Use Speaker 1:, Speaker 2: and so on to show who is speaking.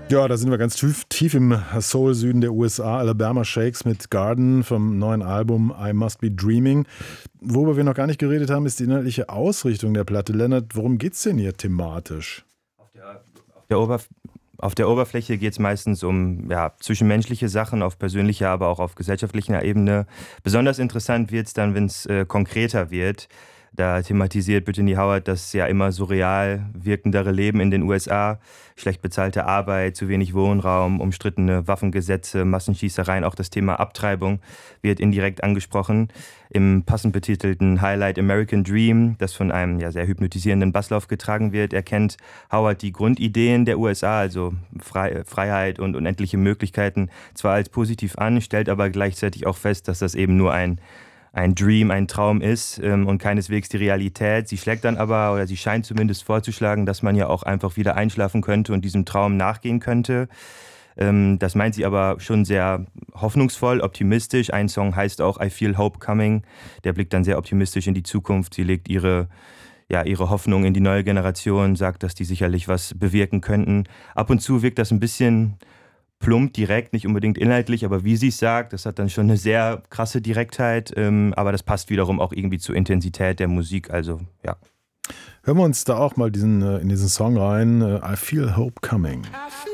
Speaker 1: Ja, da sind wir ganz tief im Soul-Süden der USA. Alabama Shakes mit Garden vom neuen Album I Must Be Dreaming. Worüber wir noch gar nicht geredet haben, ist die inhaltliche Ausrichtung der Platte. Lennart, worum geht's denn hier thematisch?
Speaker 2: Auf der, Oberf auf der Oberfläche geht es meistens um zwischenmenschliche Sachen, auf persönlicher, aber auch auf gesellschaftlicher Ebene. Besonders interessant wird es dann, wenn es konkreter wird. Da thematisiert Brittany Howard das ja immer surreal wirkendere Leben in den USA, schlecht bezahlte Arbeit, zu wenig Wohnraum, umstrittene Waffengesetze, Massenschießereien, auch das Thema Abtreibung wird indirekt angesprochen. Im passend betitelten Highlight American Dream, das von einem sehr hypnotisierenden Basslauf getragen wird, erkennt Howard die Grundideen der USA, also Freiheit und unendliche Möglichkeiten, zwar als positiv an, stellt aber gleichzeitig auch fest, dass das eben nur ein Dream, ein Traum ist und keineswegs die Realität. Sie schlägt dann aber, oder sie scheint zumindest vorzuschlagen, dass man ja auch einfach wieder einschlafen könnte und diesem Traum nachgehen könnte. Das meint sie aber schon sehr hoffnungsvoll, optimistisch. Ein Song heißt auch I Feel Hope Coming. Der blickt dann sehr optimistisch in die Zukunft. Sie legt ihre Hoffnung in die neue Generation, sagt, dass die sicherlich was bewirken könnten. Ab und zu wirkt das ein bisschen plump, direkt, nicht unbedingt inhaltlich, aber wie sie es sagt, das hat dann schon eine sehr krasse Direktheit, aber das passt wiederum auch irgendwie zur Intensität der Musik, also ja.
Speaker 1: Hören wir uns da auch mal in diesen Song rein. I Feel Hope Coming.
Speaker 3: I feel